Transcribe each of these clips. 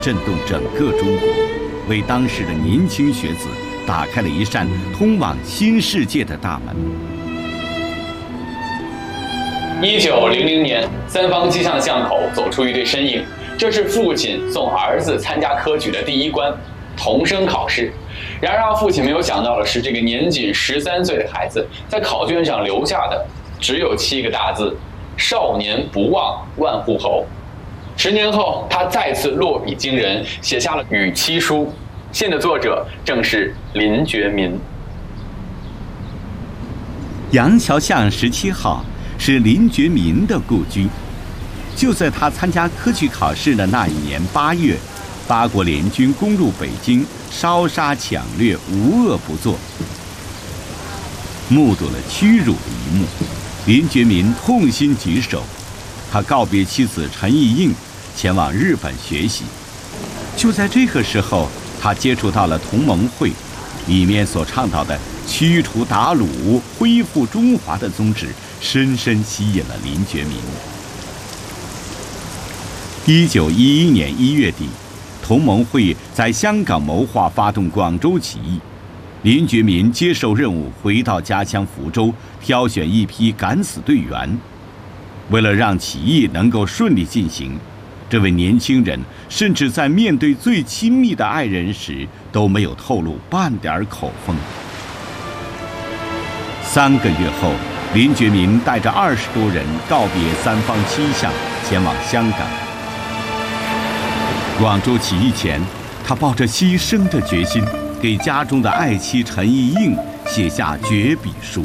震动整个中国，为当时的年轻学子打开了一扇通往新世界的大门。 1900年，三坊七巷巷口走出一对身影，这是父亲送儿子参加科举的第一关——童生考试。然而，让父亲没有想到的是，这个年仅13岁的孩子在考卷上留下的只有7个大字：“少年不忘万户侯。”10年后，他再次落笔惊人，写下了《与妻书》。信的作者正是林觉民。 杨桥巷17号是林觉民的故居。就在他参加科举考试的那一年8月，八国联军攻入北京，烧杀抢掠，无恶不作。目睹了屈辱的一幕，林觉民痛心疾首。他告别妻子陈意应，前往日本学习。就在这个时候，他接触到了同盟会，里面所倡导的驱除鞑虏、恢复中华的宗旨，深深吸引了林觉民。1911年1月底，同盟会在香港谋划发动广州起义。林觉民接受任务，回到家乡福州，挑选一批敢死队员。为了让起义能够顺利进行，这位年轻人甚至在面对最亲密的爱人时都没有透露半点口风。3个月后，林觉民带着20多人告别三坊七巷，前往香港。广州起义前，他抱着牺牲的决心，给家中的爱妻陈意应写下绝笔书：“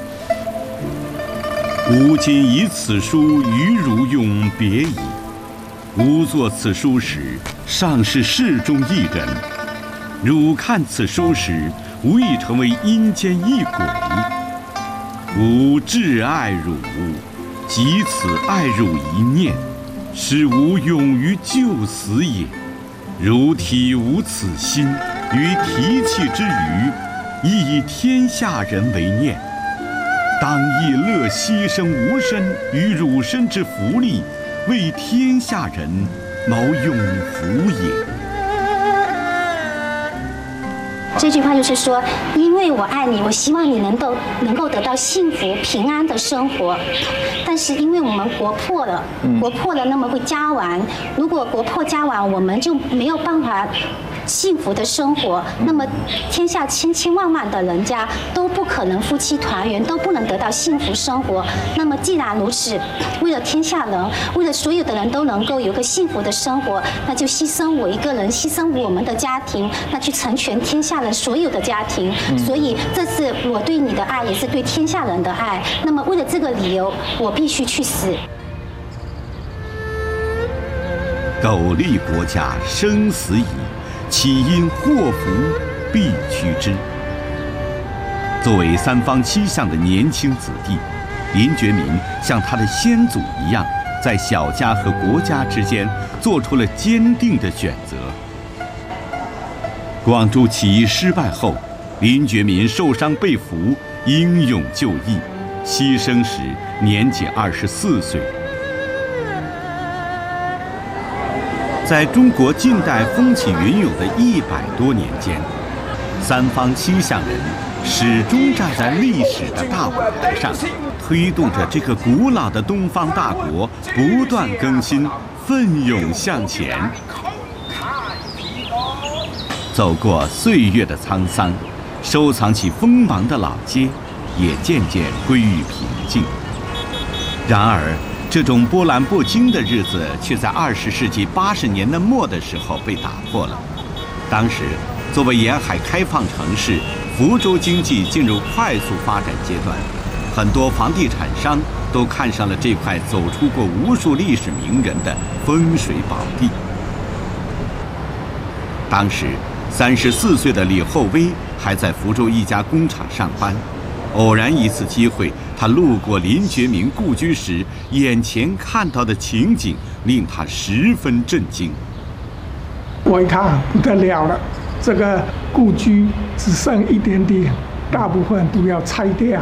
吾今以此书与汝永别矣。吾作此书时，尚是世中一人；汝看此书时，吾已成为阴间一鬼。吾挚爱汝，即此爱汝一念，使吾勇于就死也。如体无此心，于提气之余，亦以天下人为念。当亦乐牺牲吾身与汝身之福利，为天下人谋永福也。” 这句话就是说，因为我爱你，我希望你能够得到幸福平安的生活。但是因为我们国破了，那么会家亡。如果国破家亡，我们就没有办法幸福的生活。那么天下千千万万的人家都不可能夫妻团圆，都不能得到幸福生活。那么既然如此，为了天下人，为了所有的人都能够有个幸福的生活，那就牺牲我一个人，牺牲我们的家庭，那去成全天下人所有的家庭。所以这是我对你的爱，也是对天下人的爱。那么为了这个理由，我必须去死。 苟利国家生死以，岂因祸福避趋之。作为三坊七巷的年轻子弟，林觉民像他的先祖一样，在小家和国家之间做出了坚定的选择。广州起义失败后，林觉民受伤被俘，英勇就义，牺牲时年仅24岁。在中国近代风起云涌的100多年间，三坊七巷人始终站在历史的大舞台上，推动着这个古老的东方大国不断更新，奋勇向前。走过岁月的沧桑，收藏起锋芒的老街也渐渐归于平静。然而这种波澜不惊的日子却在20世纪80年代末的时候被打破了。当时作为沿海开放城市，福州经济进入快速发展阶段，很多房地产商都看上了这块走出过无数历史名人的风水宝地。当时34岁的李厚薇还在福州一家工厂上班，偶然一次机会，他路过林觉民故居时，眼前看到的情景令他十分震惊。 我一看不得了了，这个故居只剩一点点，大部分都要拆掉。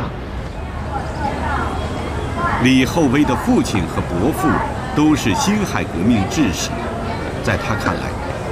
李厚薇的父亲和伯父都是辛亥革命志士，在他看来，